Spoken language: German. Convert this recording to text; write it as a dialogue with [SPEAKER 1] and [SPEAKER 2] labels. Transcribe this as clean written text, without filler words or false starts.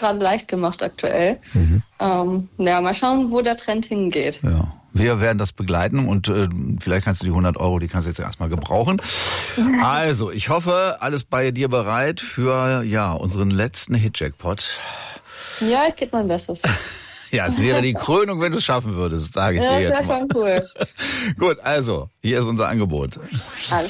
[SPEAKER 1] gerade leicht gemacht aktuell. Mal schauen, wo der Trend hingeht.
[SPEAKER 2] Ja. Wir werden das begleiten und vielleicht kannst du die 100 Euro, die kannst du jetzt erstmal gebrauchen. Also, ich hoffe, alles bei dir bereit für unseren letzten Hit-Jackpot.
[SPEAKER 1] Ja, ich gebe mein Bestes.
[SPEAKER 2] Ja, es wäre die Krönung, wenn du es schaffen würdest, sage ich dir jetzt mal.
[SPEAKER 1] Das wäre schon cool.
[SPEAKER 2] Gut, also, hier ist unser Angebot.
[SPEAKER 1] Alles